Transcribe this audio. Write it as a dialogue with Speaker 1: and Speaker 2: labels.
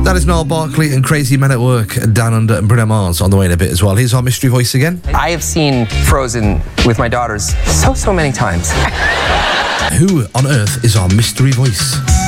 Speaker 1: That is Niall Barkley and Crazy Men at Work, Down Under and Bruno Mars on the way in a bit as well. Here's our mystery voice again.
Speaker 2: I have seen Frozen with my daughters so many times.
Speaker 1: Who on earth is our mystery voice?